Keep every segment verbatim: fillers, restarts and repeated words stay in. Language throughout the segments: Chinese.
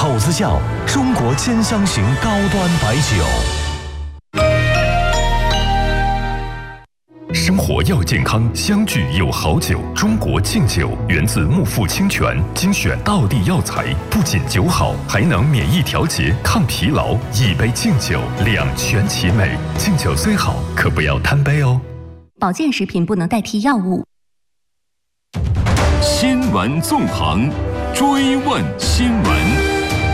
口子窖中国兼香型高端白酒。生活要健康，相聚有好酒。中国敬酒源自木富清泉，精选道地药材，不仅酒好，还能免疫调节、抗疲劳。一杯敬酒，两全其美。敬酒虽好，可不要贪杯哦。 保健食品不能代替药物。 新闻纵横，追问新闻。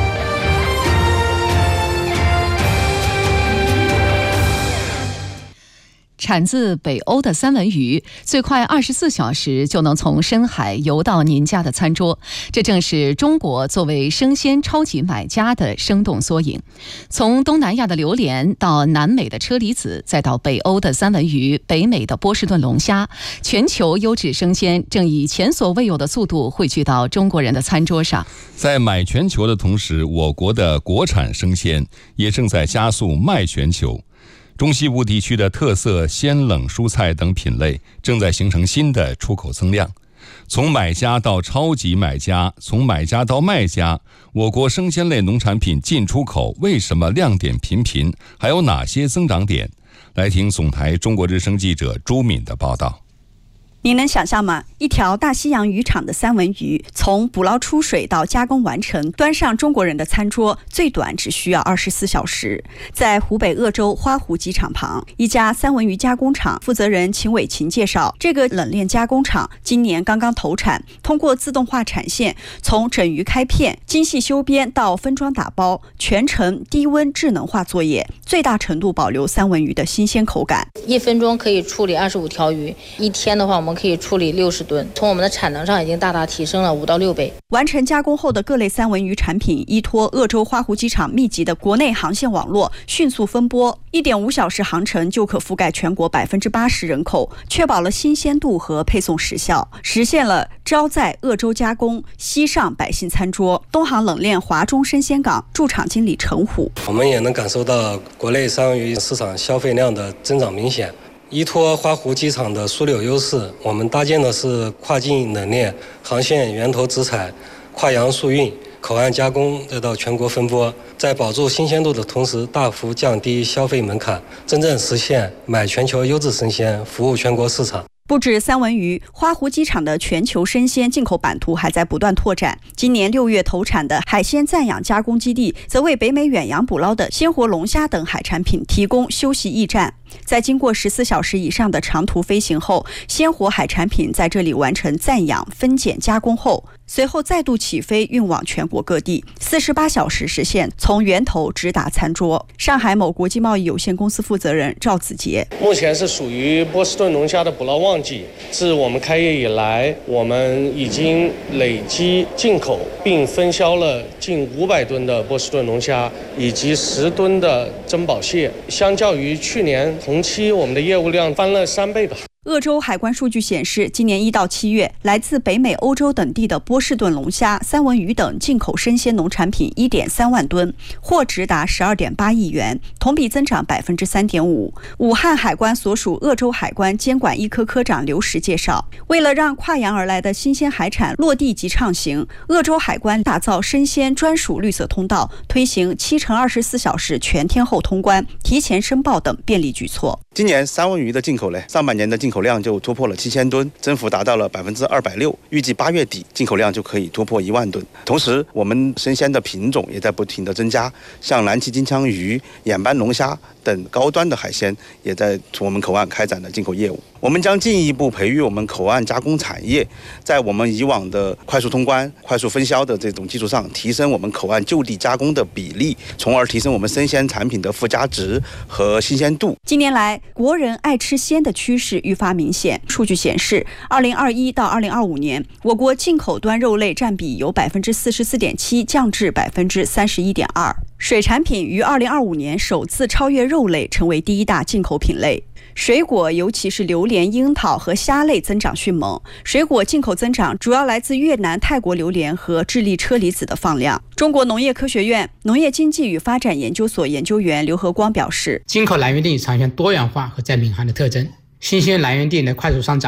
产自北欧的三文鱼，最快二十四小时就能从深海游到您家的餐桌，这正是中国作为生鲜超级买家的生动缩影。从东南亚的榴莲到南美的车厘子，再到北欧的三文鱼、北美的波士顿龙虾，全球优质生鲜正以前所未有的速度汇聚到中国人的餐桌上。 在买全球的同时，我国的国产生鲜也正在加速卖全球。中西部地区的特色鲜冷蔬菜等品类正在形成新的出口增量。从买家到超级买家，从买家到卖家，我国生鲜类农产品进出口为什么亮点频频？还有哪些增长点？来听总台中国之声记者朱敏的报道。 你能想象吗？一条大西洋渔场的三文鱼，从捕捞出水到加工完成，端上中国人的餐桌，最短只需要二十四小时。在湖北鄂州花湖机场旁，一家三文鱼加工厂负责人秦伟琴介绍，这个冷链加工厂今年刚刚投产，通过自动化产线，从整鱼开片、精细修边到分装打包，全程低温智能化作业，最大程度保留三文鱼的新鲜口感。 一分钟可以处理二十五条鱼，一天的话我们可以处理六十吨，从我们的产能上已经大大提升了五到六倍。 完成加工后的各类三文鱼产品，依托鄂州花湖机场密集的国内航线网络，迅速分拨，一点五小时航程就可覆盖全国百分之八十人口，确保了新鲜度和配送时效，实现了招在鄂州加工，西上百姓餐桌。东航冷链华中生鲜港驻场经理陈虎， 我们也能感受到国内三文鱼市场消费量的增长明显。依托花湖机场的枢纽优势，我们搭建的是跨境冷链、航线源头直采、跨洋速运、口岸加工，再到全国分拨，在保住新鲜度的同时，大幅降低消费门槛，真正实现买全球优质生鲜，服务全国市场。 不止三文鱼，花湖机场的全球生鲜进口版图还在不断拓展。今年六月投产的海鲜暂养加工基地，则为北美远洋捕捞的鲜活龙虾等海产品提供休息驿站。在经过十四小时以上的长途飞行后，鲜活海产品在这里完成暂养、分拣、加工后，随后再度起飞运往全国各地，四十八小时实现从源头直达餐桌。上海某国际贸易有限公司负责人赵子杰， 目前是属于波士顿龙虾的捕捞旺季，自我们开业以来，我们已经累计进口并分销了近五百吨的波士顿龙虾以及十吨的珍宝蟹，相较于去年同期，我们的业务量翻了三倍吧。 鄂州海关数据显示，今年一到七月，来自北美、欧洲等地的波士顿龙虾、三文鱼等进口生鲜农产品一点三万吨，货值达十二点八亿元，同比增长百分之三点五。武汉海关所属鄂州海关监管一科科长刘石介绍，为了让跨洋而来的新鲜海产落地及畅行，鄂州海关打造生鲜专属绿色通道，推行七乘二十四小时全天候通关、提前申报等便利举措。 今年三文鱼的进口呢，上半年的进口量就突破了七千吨，增幅达到了百分之二百六。预计八月底进口量就可以突破一万吨。同时，我们生鲜的品种也在不停的增加，像蓝鳍金枪鱼、眼斑龙虾等高端的海鲜也在我们口岸开展了进口业务。我们将进一步培育我们口岸加工产业，在我们以往的快速通关、快速分销的这种基础上，提升我们口岸就地加工的比例，从而提升我们生鲜产品的附加值和新鲜度。 近年来，国人爱吃鲜的趋势愈发明显。数据显示，二零二一到二零二五年，我国进口端肉类占比由百分之四十四点七降至百分之三十一点二。水产品于二零二五年首次超越肉类，成为第一大进口品类。水果，尤其是榴莲、樱桃和虾类增长迅猛。水果进口增长主要来自越南、泰国榴莲和智利车厘子的放量。中国农业科学院农业经济与发展研究所研究员刘和光表示， 进口来源地呈现多元化和在敏感的特征，新鲜来源地的快速上涨，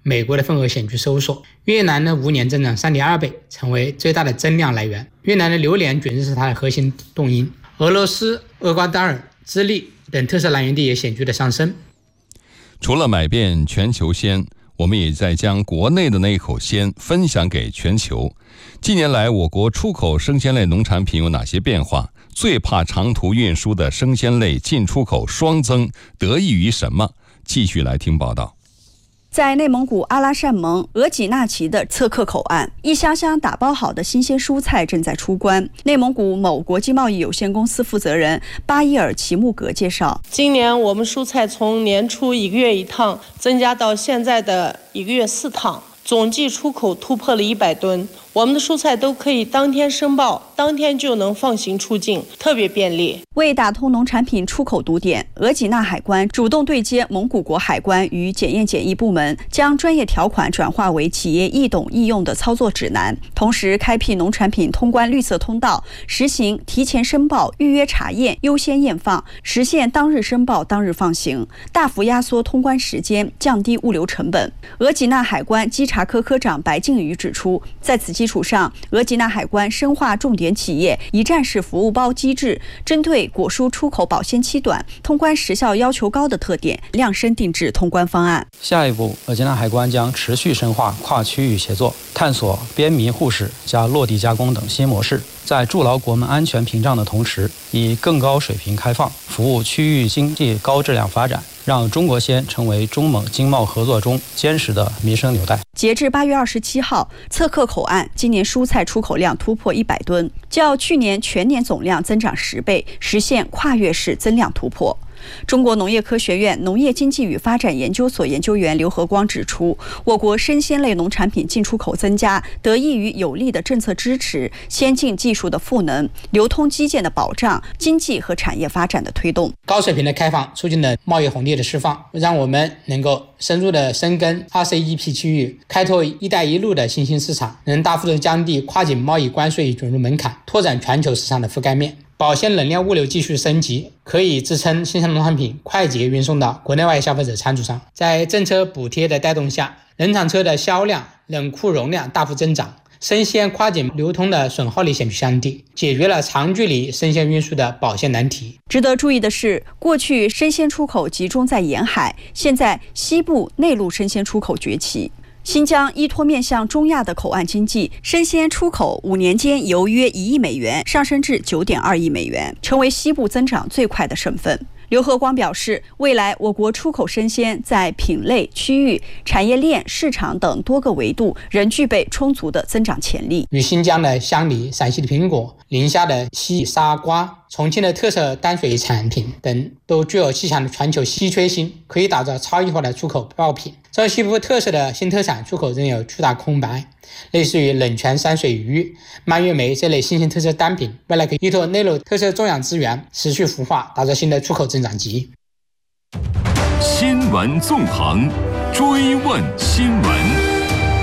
美国的份额显著收缩。越南呢五年增长 三点二 倍，成为最大的增量来源。越南的榴莲卷是它的核心动因。俄罗斯、厄瓜多尔、智利等特色来源地也显著的上升。 除了买遍全球鲜，我们也在将国内的那一口鲜分享给全球。近年来，我国出口生鲜类农产品有哪些变化？最怕长途运输的生鲜类进出口双增，得益于什么？继续来听报道。 在内蒙古阿拉善盟额济纳旗的测克口岸，一箱箱打包好的新鲜蔬菜正在出关。内蒙古某国际贸易有限公司负责人巴伊尔齐木格介绍， 今年我们蔬菜从年初一个月一趟增加到现在的一个月四趟，总计出口突破了一百吨。我们的蔬菜都可以当天申报，当天就能放行出境，特别便利。 为打通农产品出口堵点，额济纳海关主动对接蒙古国海关与检验检疫部门，将专业条款转化为企业易懂易用的操作指南，同时开辟农产品通关绿色通道，实行提前申报、预约查验、优先验放，实现当日申报当日放行，大幅压缩通关时间，降低物流成本。额济纳海关稽查科科长白靖宇指出，在此基础上，额济纳海关深化重点企业一站式服务包机制，针对果蔬出口保鲜期短、通关时效要求高的特点，量身定制通关方案。 下一步，额济纳海关将持续深化跨区域协作，探索边民互市加落地加工等新模式，在筑牢国门安全屏障的同时，以更高水平开放服务区域经济高质量发展，让中国鲜成为中蒙经贸合作中坚实的民生纽带。 截至八月二十七号，测克口岸今年蔬菜出口量突破一百吨，较去年全年总量增长十倍，实现跨越式增量突破。中国农业科学院农业经济与发展研究所研究员刘和光指出，我国生鲜类农产品进出口增加，得益于有力的政策支持、先进技术的赋能、流通基建的保障、经济和产业发展的推动。 高水平的开放促进了贸易红利的释放，让我们能够深入的深耕 R C E P 区域，开拓一带一路的新兴市场，能大幅的降低跨境贸易关税准入门槛，拓展全球市场的覆盖面。保鲜冷链物流继续升级，可以支撑新鲜农产品快捷运送到国内外消费者餐桌上。在政策补贴的带动下，冷藏车的销量、冷库容量大幅增长，生鲜跨境流通的损耗率显著降低，解决了长距离生鲜运输的保鲜难题。 值得注意的是，过去生鲜出口集中在沿海，现在西部内陆生鲜出口崛起。新疆依托面向中亚的口岸经济，生鲜出口五年间由约一亿美元上升至九点二亿美元，成为西部增长最快的省份。刘和光表示，未来我国出口生鲜在品类、区域、产业链、市场等多个维度仍具备充足的增长潜力。 与新疆的香梨、陕西的苹果、宁夏的西沙瓜、重庆的特色淡水产品等都具有极强的全球稀缺性，可以打造超异化的出口爆品。这西部特色的新特产出口仍有巨大空白，类似于冷泉山水鱼、蔓越莓这类新型特色单品，未来可以依托内陆特色种养资源持续孵化，打造新的出口增长极。 新闻纵横，追问新闻。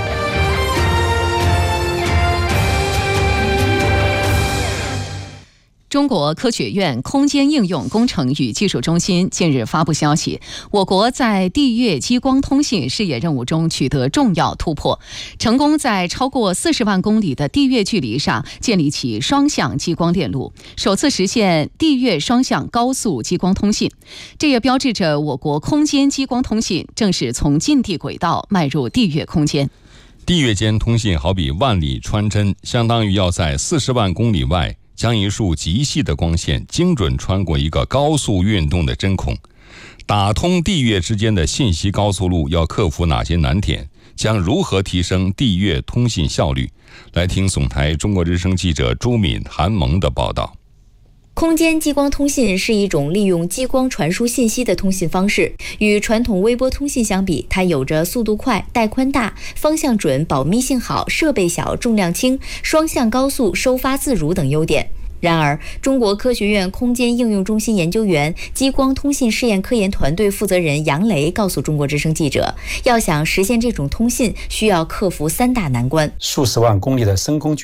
中国科学院空间应用工程与技术中心近日发布消息，我国在地月激光通信事业任务中取得重要突破，成功在超过四十万公里的地月距离上建立起双向激光电路，首次实现地月双向高速激光通信。这也标志着我国空间激光通信正式从近地轨道迈入地月空间。 地月间通信好比万里穿针，相当于要在四十万公里外将一束极细的光线精准穿过一个高速运动的针孔。打通地月之间的信息高速路要克服哪些难点？将如何提升地月通信效率？来听总台中国之声记者朱敏、韩萌的报道。 空间激光通信是一种利用激光传输信息的通信方式，与传统微波通信相比，它有着速度快、带宽大、方向准、保密性好、设备小、重量轻、双向高速、收发自如等优点。然而，中国科学院空间应用中心研究员、激光通信试验科研团队负责人杨雷告诉中国之声记者，要想实现这种通信，需要克服三大难关： 数十万公里的升空距离，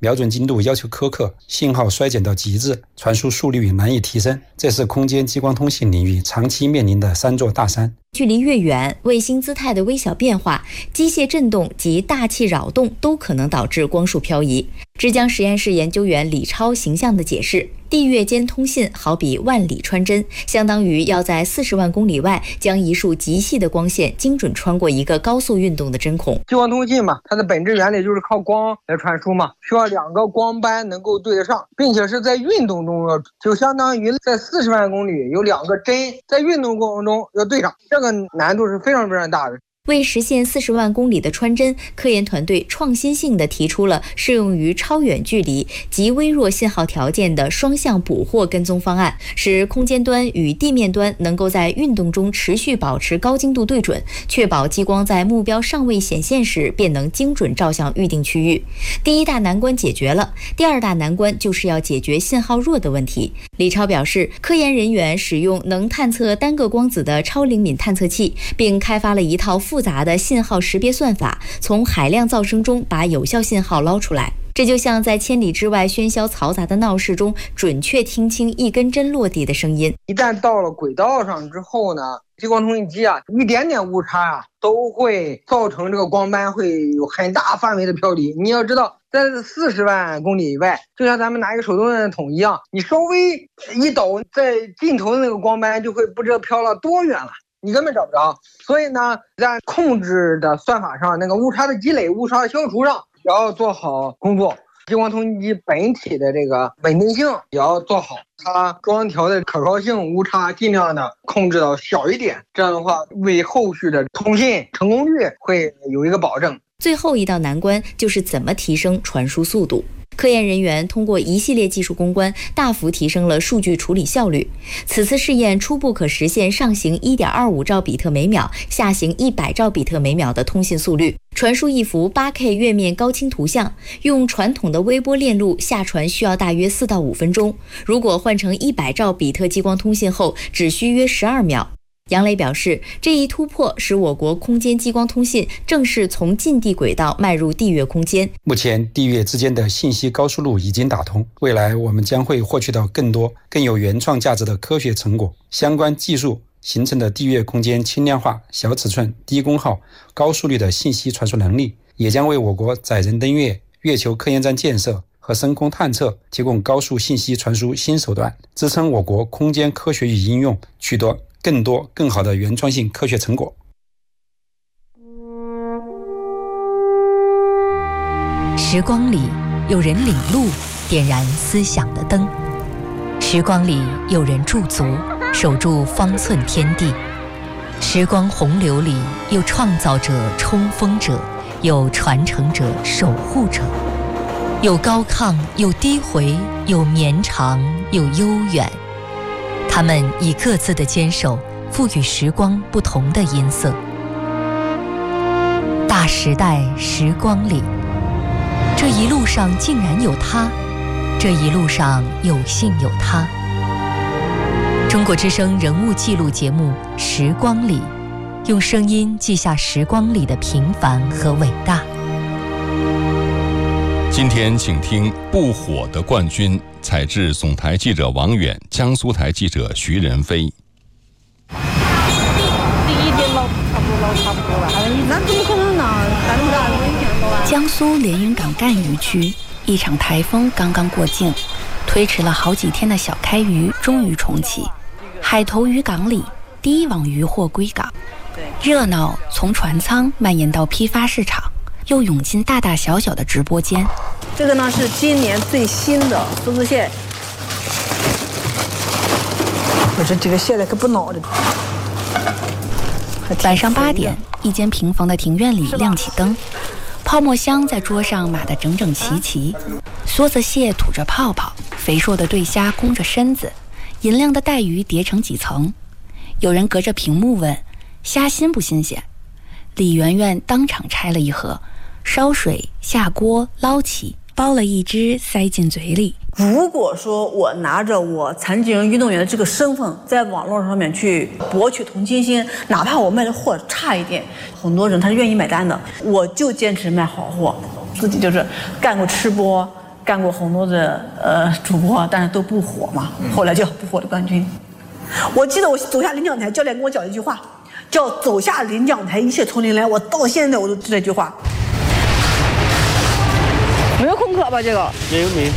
瞄准精度要求苛刻，信号衰减到极致，传输速率难以提升，这是空间激光通信领域长期面临的三座大山。 距离越远，卫星姿态的微小变化、机械振动及大气扰动都可能导致光束漂移。浙江实验室研究员李超形象地解释，地越间通信好比万里穿针，相当于要在四十万公里外将一束极细的光线精准穿过一个高速运动的针孔。 激光通信嘛，它的本质原理就是靠光来传输嘛，需要两个光斑能够对得上，并且是在运动中要，就相当于在四十万公里有两个针在运动过程中要对上，这个难度是非常非常大的。 为实现四十万公里的穿针，科研团队创新性地提出了适用于超远距离及微弱信号条件的双向捕获跟踪方案，使空间端与地面端能够在运动中持续保持高精度对准，确保激光在目标尚未显现时便能精准照向预定区域。第一大难关解决了，第二大难关就是要解决信号弱的问题。李超表示，科研人员使用能探测单个光子的超灵敏探测器，并开发了一套复杂的信号识别算法，从海量噪声中把有效信号捞出来。这就像在千里之外喧嚣嘈杂的闹市中，准确听清一根针落地的声音。 一旦到了轨道上之后呢，激光通信机啊，一点点误差啊，都会造成这个光斑会有很大范围的飘离。你要知道，在四十万公里以外，就像咱们拿一个手动的筒一样，你稍微一抖，在尽头的那个光斑就会不知道飘了多远了，你根本找不着。所以呢，在控制的算法上，那个误差的积累、误差的消除上也要做好工作。激光通信机本体的这个稳定性也要做好，它装调的可靠性误差尽量的控制到小一点，这样的话为后续的通信成功率会有一个保证。 最后一道难关就是怎么提升传输速度。科研人员通过一系列技术攻关，大幅提升了数据处理效率。此次试验初步可实现上行 一点二五兆比特每秒，下行一百兆比特每秒的通信速率，传输一幅 八 K 月面高清图像，用传统的微波链路下传需要大约四到五分钟，如果换成一百兆比特激光通信后，只需约十二秒。杨磊表示，这一突破使我国空间激光通信正式从近地轨道迈入地越空间。 目前地越之间的信息高速路已经打通，未来我们将会获取到更多更有原创价值的科学成果。相关技术形成的地越空间轻量化、小尺寸、低功耗、高速率的信息传输能力，也将为我国载人登月、月球科研站建设和深空探测提供高速信息传输新手段，支撑我国空间科学与应用取得更多更好的原创性科学成果。 时光里有人领路，点燃思想的灯；时光里有人驻足，守住方寸天地；时光洪流里有创造者、冲锋者，有传承者、守护者，有高亢，有低回，有绵长，有悠远。他们以各自的坚守，赋予时光不同的音色。大时代时光里，这一路上竟然有他，这一路上有幸有他。中国之声人物记录节目《时光里》，用声音记下时光里的平凡和伟大。 今天请听《不火的冠军》，采自总台记者王远，江苏台记者徐仁飞。 第一天捞差不多捞差不多了，那怎么可能呢？咱们大风天都啊。 江苏连云港赣渔区，一场台风刚刚过境，推迟了好几天的小开渔终于重启。海头渔港里，第一网渔获归港，热闹从船舱蔓延到批发市场，又涌进大大小小的直播间。 这个呢是今年最新的梭子蟹，我说这个蟹的可不孬的。 晚上八点，一间平房的庭院里亮起灯，泡沫箱在桌上码得整整齐齐，梭子蟹吐着泡泡，肥硕的对虾弓着身子，银亮的带鱼叠成几层。有人隔着屏幕问：虾新不新鲜？李媛媛当场拆了一盒，烧水下锅捞起，剥了一只塞进嘴里。 如果说我拿着我残疾人运动员的这个身份在网络上面去博取同情心，哪怕我卖的货差一点，很多人他是愿意买单的，我就坚持卖好货。自己就是干过吃播， 干过很多的呃主播，但是都不火嘛，后来叫不火的冠军。我记得我走下领奖台，教练跟我讲一句话，叫走下领奖台，一切从零来。我到现在我都记得这句话。没有空课吧？这个没有没有。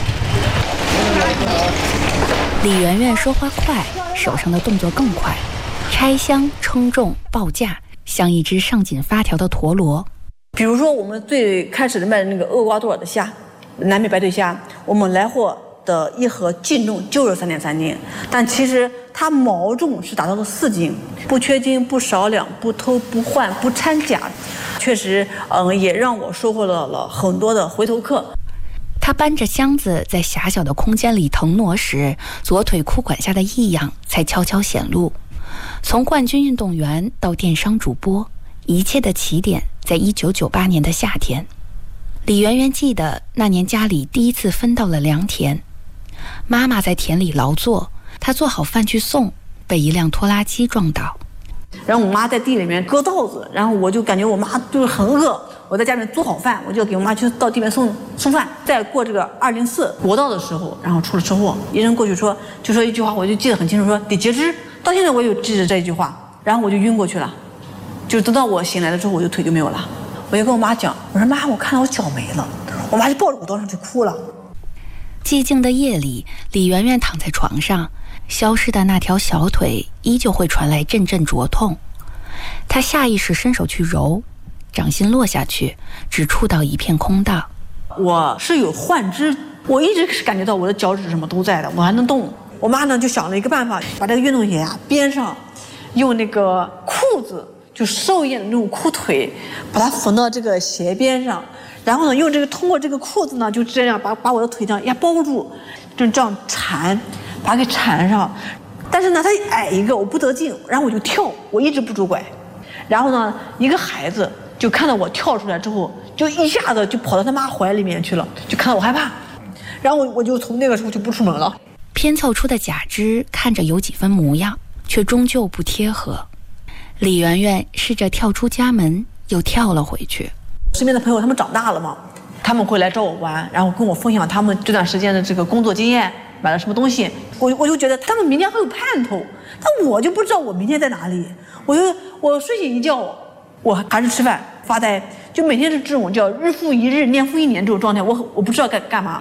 李媛媛说话快，手上的动作更快，拆箱、称重、报价，像一只上紧发条的陀螺。 比如说我们最开始的卖的那个厄瓜多尔的虾，南美白对虾，我们来货的一盒净重就是三点三斤，但其实它毛重是达到了四斤，不缺斤不少两，不偷不换不掺假，确实嗯也让我收获到了很多的回头客。 他搬着箱子在狭小的空间里腾挪时，左腿裤管下的异样才悄悄显露。从冠军运动员到电商主播，一切的起点在一九九八年的夏天。李媛媛记得那年家里第一次分到了良田，妈妈在田里劳作，她做好饭去送，被一辆拖拉机撞倒。 然后我妈在地里面割稻子，然后我就感觉我妈就是很饿，我在家里面做好饭，我就给我妈去到地面送送饭。在过这个二零四国道的时候，然后出了车祸，医生过去说就说一句话，我就记得很清楚，说得截肢。到现在我有记着这一句话，然后我就晕过去了，就等到我醒来了之后，我就腿就没有了。我就跟我妈讲，我说妈，我看到我脚没了，我妈就抱着我当时就哭了。 寂静的夜里，李媛媛躺在床上，消失的那条小腿依旧会传来阵阵灼痛。她下意识伸手去揉，掌心落下去，只触到一片空荡。 我是有幻肢，我一直是感觉到我的脚趾什么都在的，我还能动。我妈呢就想了一个办法，把这个运动鞋啊边上用那个裤子，就兽印的那种裤腿，把它缝到这个鞋边上，然后呢用这个通过这个裤子呢就这样把把我的腿这样压包住，就这样缠，把它给缠上。但是呢它矮一个我不得劲，然后我就跳，我一直不拄拐。然后呢一个孩子就看到我跳出来之后，就一下子就跑到他妈怀里面去了，就看到我害怕，然后我我就从那个时候就不出门了。 拼凑出的假肢看着有几分模样，却终究不贴合。李媛媛试着跳出家门，又跳了回去。 身边的朋友他们长大了嘛，他们会来找我玩，然后跟我分享他们这段时间的这个工作经验，买了什么东西。我我就觉得他们明天很有盼头，但我就不知道我明天在哪里。我就我睡醒一觉，我还是吃饭发呆，就每天是这种叫日复一日年复一年这种状态，我我不知道该干嘛。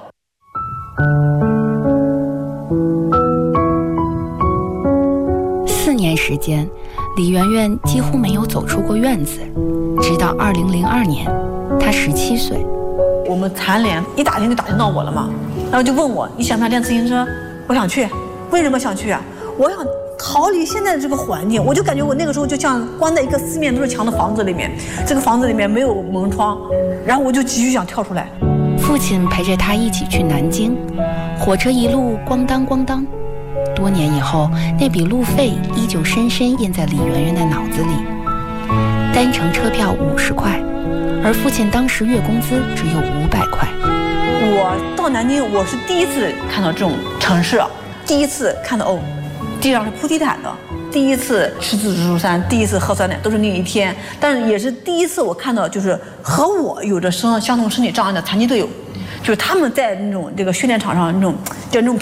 四年时间，李媛媛几乎没有走出过院子，直到二零零二年，她十七岁。 我们残联一打听就打听到我了嘛，然后就问我你想不想练自行车？我想去。为什么想去啊？我想逃离现在的这个环境，我就感觉我那个时候就像关在一个四面都是墙的房子里面，这个房子里面没有门窗，然后我就急需想跳出来。 父亲陪着他一起去南京，火车一路咣当咣当。多年以后，那笔路费依旧深深印在李媛媛的脑子里。单程车票五十块，而父亲当时月工资只有五百块。 我到南京，我是第一次看到这种城市，第一次看到哦，地上是铺地毯的，第一次吃自助餐，第一次喝酸奶，都是那一天。但是也是第一次我看到，就是和我有着相相同身体障碍的残疾队友，就是他们在那种这个训练场上那种就那种